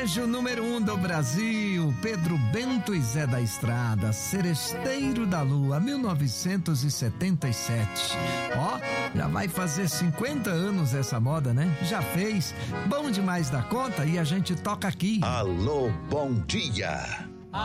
sertanejo número 1 do Brasil, Pedro Bento e Zé da Estrada, Seresteiro da Lua, 1977. Ó, já vai fazer 50 anos essa moda, né? Já fez. Bom demais da conta e a gente toca aqui. Alô, bom dia.